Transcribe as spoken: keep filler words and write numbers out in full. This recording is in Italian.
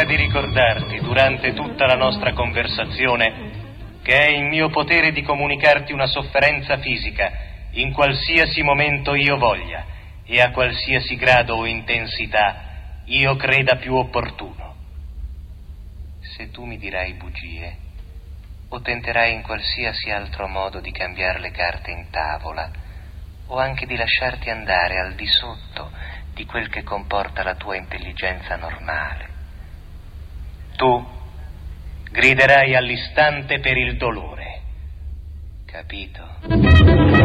dimentica di ricordarti durante tutta la nostra conversazione che è in mio potere di comunicarti una sofferenza fisica in qualsiasi momento io voglia e a qualsiasi grado o intensità io creda più opportuno. Se tu mi dirai bugie o tenterai in qualsiasi altro modo di cambiare le carte in tavola o anche di lasciarti andare al di sotto di quel che comporta la tua intelligenza normale, tu griderai all'istante per il dolore, capito?